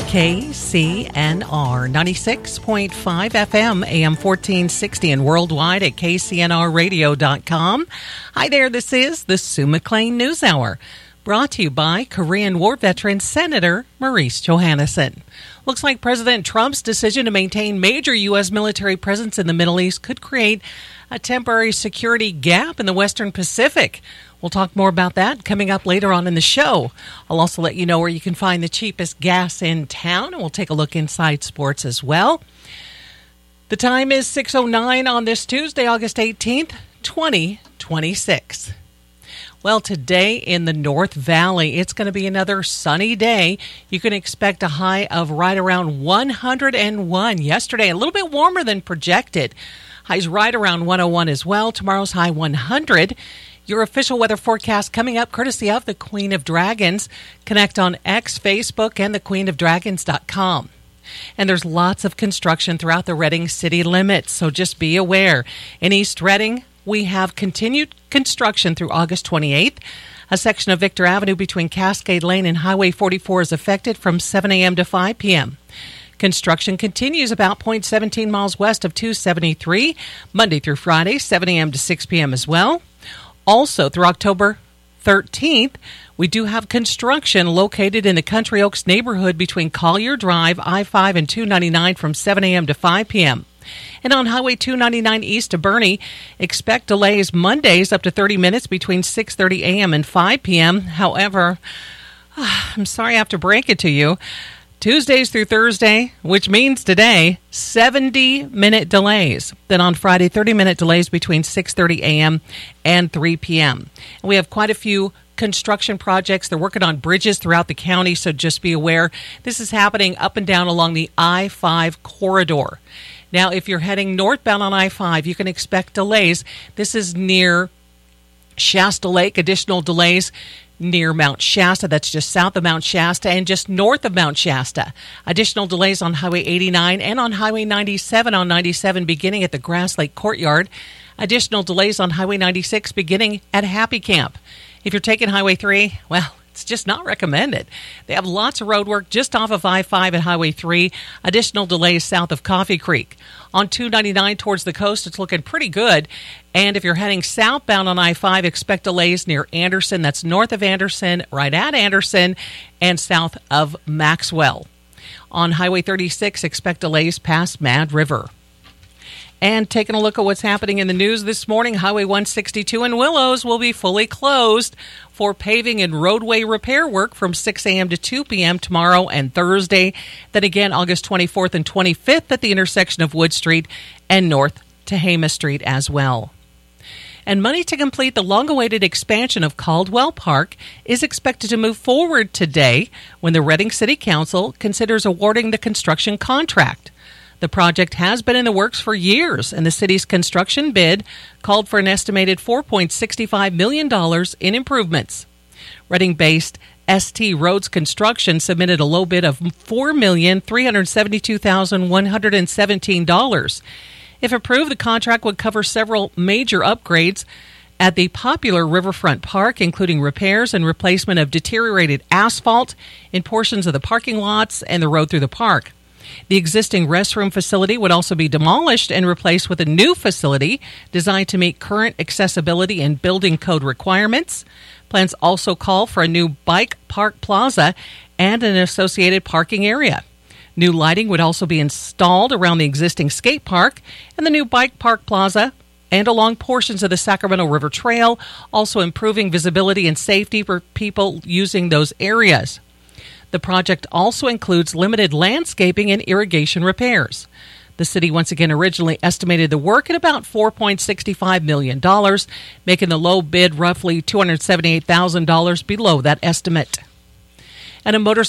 KCNR 96.5 FM, AM 1460, and worldwide at kcnrradio.com. Hi there, this is the Sue McLean News Hour, brought to you by Korean War veteran Senator Maurice Johannesson. Looks like President Trump's decision to maintain major U.S. military presence in the Middle East could create a temporary security gap in the Western Pacific. We'll talk more about that coming up later on in the show. I'll also let you know where you can find the cheapest gas in town, and we'll take a look inside sports as well. The time is 6:09 on this Tuesday, August 18th, 2026. Well, today in the North Valley, it's going to be another sunny day. You can expect a high of right around 101. Yesterday, a little bit warmer than projected. Highs right around 101 as well. Tomorrow's high 100. Your official weather forecast coming up courtesy of the Queen of Dragons. Connect on X, Facebook, and thequeenofdragons.com. And there's lots of construction throughout the Reading city limits, so just be aware. In East Reading, we have continued construction through August 28th. A section of Victor Avenue between Cascade Lane and Highway 44 is affected from 7 a.m. to 5 p.m. Construction continues about 0.17 miles west of 273, Monday through Friday, 7 a.m. to 6 p.m. as well. Also, through October 13th, we do have construction located in the Country Oaks neighborhood between Collier Drive, I-5, and 299 from 7 a.m. to 5 p.m. And on Highway 299 east of Boerne, expect delays Mondays up to 30 minutes between 6:30 a.m. and 5 p.m. However, I'm sorry I have to break it to you, Tuesdays through Thursday, which means today, 70-minute delays. Then on Friday, 30-minute delays between 6:30 a.m. and 3 p.m. And we have quite a few construction projects. They're working on bridges throughout the county, so just be aware. This is happening up and down along the I-5 corridor. Now, if you're heading northbound on I-5, you can expect delays. This is near Shasta Lake. Additional delays near Mount Shasta, that's just south of Mount Shasta, and just north of Mount Shasta. Additional delays on Highway 89 and on Highway 97 beginning at the Grass Lake Courtyard. Additional delays on Highway 96 beginning at Happy Camp. If you're taking Highway 3, well, it's just not recommended. They have lots of road work just off of I-5 at Highway 3. Additional delays south of Coffee Creek. On 299 towards the coast, it's looking pretty good. And if you're heading southbound on I-5, expect delays near Anderson. That's north of Anderson, right at Anderson, and south of Maxwell. On Highway 36, expect delays past Mad River. And taking a look at what's happening in the news this morning, Highway 162 in Willows will be fully closed for paving and roadway repair work from 6 a.m. to 2 p.m. tomorrow and Thursday. Then again, August 24th and 25th at the intersection of Wood Street and North Tehama Street as well. And money to complete the long-awaited expansion of Caldwell Park is expected to move forward today when the Reading City Council considers awarding the construction contract. The project has been in the works for years, and the city's construction bid called for an estimated $4.65 million in improvements. Reading-based ST Roads Construction submitted a low bid of $4,372,117. If approved, the contract would cover several major upgrades at the popular Riverfront Park, including repairs and replacement of deteriorated asphalt in portions of the parking lots and the road through the park. The existing restroom facility would also be demolished and replaced with a new facility designed to meet current accessibility and building code requirements. Plans also call for a new bike park plaza and an associated parking area. New lighting would also be installed around the existing skate park and the new bike park plaza and along portions of the Sacramento River Trail, also improving visibility and safety for people using those areas. The project also includes limited landscaping and irrigation repairs. The city once again originally estimated the work at about $4.65 million, making the low bid roughly $278,000 below that estimate. And a motorcycle